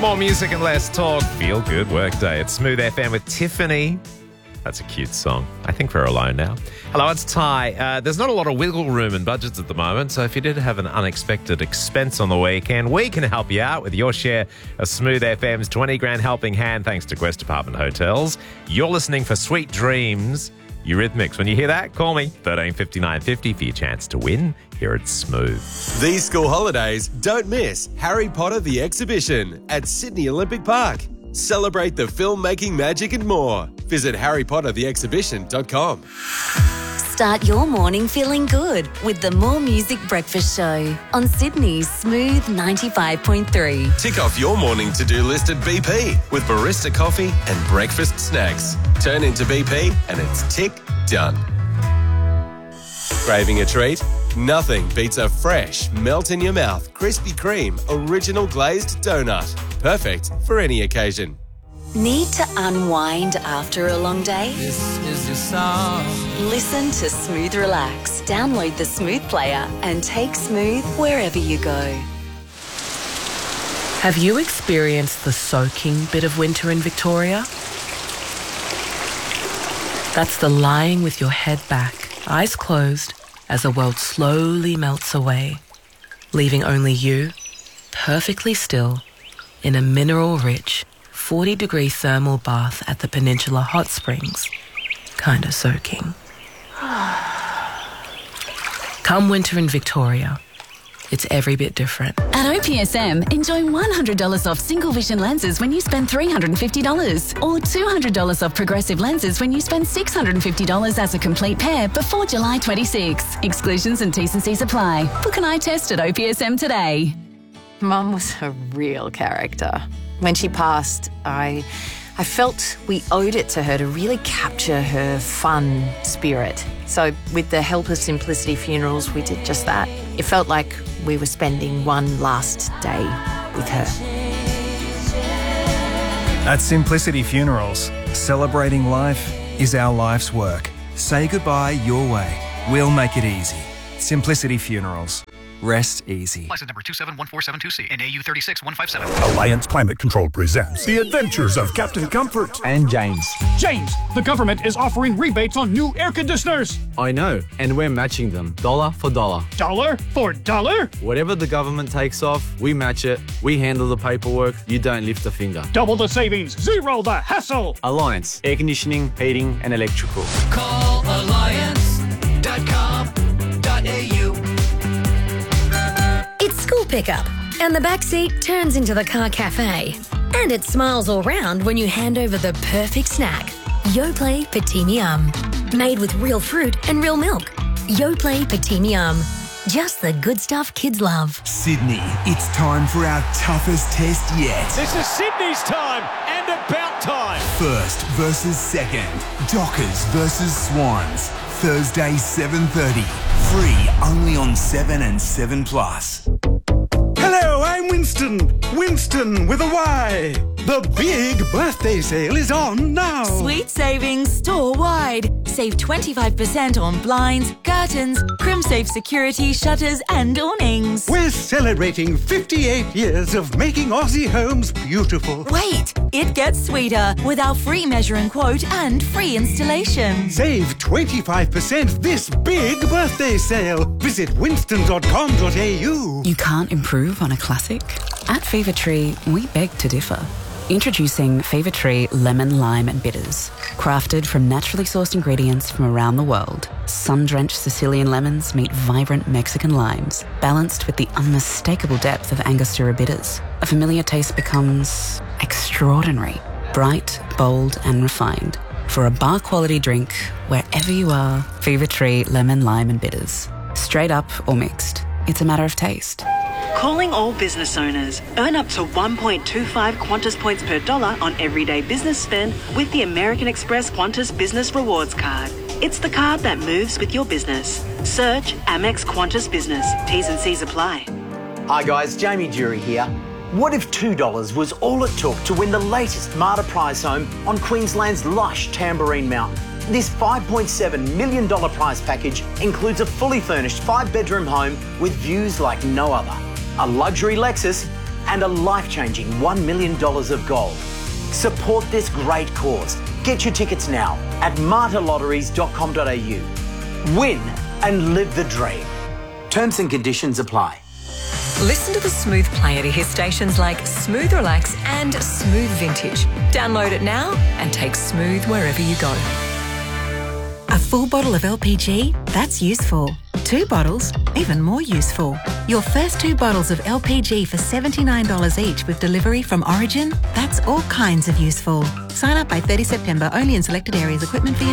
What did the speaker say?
More music and less talk. Feel good workday. It's Smooth FM with Tiffany. That's a cute song. I think we're alone now. Hello, it's Ty. There's not a lot of wiggle room in budgets at the moment, so if you did have an unexpected expense on the weekend, we can help you out with your share of Smooth FM's 20 grand helping hand thanks to Quest Apartment Hotels. You're listening for Sweet Dreams, Eurythmics. When you hear that, call me, 135950 for your chance to win here at Smooth. These school holidays, don't miss Harry Potter the Exhibition at Sydney Olympic Park. Celebrate the filmmaking magic and more. Visit harrypottertheexhibition.com. Start your morning feeling good with the More Music Breakfast Show on Sydney's Smooth 95.3. Tick off your morning to-do list at BP with barista coffee and breakfast snacks. Turn into BP and it's tick done. Craving a treat? Nothing beats a fresh, melt-in-your-mouth Krispy Kreme original glazed donut. Perfect for any occasion. Need to unwind after a long day? This is your song. Listen to Smooth Relax. Download the Smooth player and take Smooth wherever you go. Have you experienced the soaking bit of winter in Victoria? That's the lying with your head back, eyes closed, as the world slowly melts away, leaving only you, perfectly still, in a mineral-rich, 40-degree thermal bath at the Peninsula Hot Springs, kind of soaking. Come winter in Victoria, it's every bit different. At OPSM, enjoy $100 off single vision lenses when you spend $350 or $200 off progressive lenses when you spend $650 as a complete pair before July 26. Exclusions and T's and C's apply. Book an eye test at OPSM today. Mum was a real character. When she passed, I felt we owed it to her to really capture her fun spirit. So with the help of Simplicity Funerals, we did just that. It felt like we were spending one last day with her. At Simplicity Funerals, celebrating life is our life's work. Say goodbye your way. We'll make it easy. Simplicity Funerals. Rest easy. License number 271472C and AU 36157. Alliance Climate Control presents The Adventures of Captain Comfort and James. James, the government is offering rebates on new air conditioners. I know, and we're matching them, dollar for dollar. Dollar for dollar? Whatever the government takes off, we match it. We handle the paperwork. You don't lift a finger. Double the savings, zero the hassle. Alliance, air conditioning, heating, and electrical. Call alliance.com.au. It's school pickup, and the back seat turns into the car cafe. And it smiles all round when you hand over the perfect snack. Yoplait Petit Miam. Made with real fruit and real milk. Yoplait Petit Miam. Just the good stuff kids love. Sydney, it's time for our toughest test yet. This is Sydney's time, and about time. First versus second. Dockers versus Swans. Thursday, 7:30. Free only on 7 and 7 Plus. Hello, I'm Winston. Winston with a Y. The big birthday sale is on now. Sweet savings store-wide. Save 25% on blinds, curtains, CrimSafe security, shutters and awnings. We're celebrating 58 years of making Aussie homes beautiful. Wait, it gets sweeter with our free measure and quote and free installation. Save 25% this big birthday sale. Visit winston.com.au. You can't improve on a classic? At Fever Tree, we beg to differ. Introducing Fever Tree Lemon, Lime and Bitters. Crafted from naturally sourced ingredients from around the world, sun-drenched Sicilian lemons meet vibrant Mexican limes, balanced with the unmistakable depth of Angostura bitters. A familiar taste becomes extraordinary, bright, bold and refined. For a bar-quality drink, wherever you are, Fever Tree Lemon, Lime and Bitters. Straight up or mixed, it's a matter of taste. Calling all business owners. Earn up to 1.25 Qantas points per dollar on everyday business spend with the American Express Qantas Business Rewards Card. It's the card that moves with your business. Search Amex Qantas Business. T's and C's apply. Hi guys, Jamie Jury here. What if $2 was all it took to win the latest Marta prize home on Queensland's lush Tamborine Mountain? This $5.7 million prize package includes a fully furnished 5-bedroom home with views like no other. A luxury Lexus, and a life-changing $1 million of gold. Support this great cause. Get your tickets now at martyrlotteries.com.au. Win and live the dream. Terms and conditions apply. Listen to the Smooth player to hear stations like Smooth Relax and Smooth Vintage. Download it now and take Smooth wherever you go. A full bottle of LPG? That's useful. 2 bottles? Even more useful. Your first 2 bottles of LPG for $79 each with delivery from Origin? That's all kinds of useful. Sign up by 30 September only in selected areas. Equipment fee